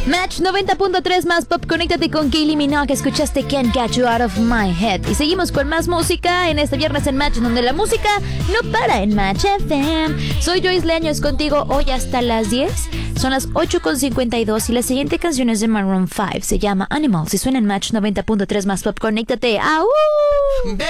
Match 90.3 más pop. Conéctate con Kylie Minogue. Escuchaste Can't Get You Out of My Head. Y seguimos con más música en este viernes en Match, donde la música no para en Match FM. Soy Joyce Leaños contigo hoy hasta las 10. Son las 8:52 y la siguiente canción es de Maroon 5. Se llama Animals y suena en Match 90.3 más pop. Conéctate. ¡Au!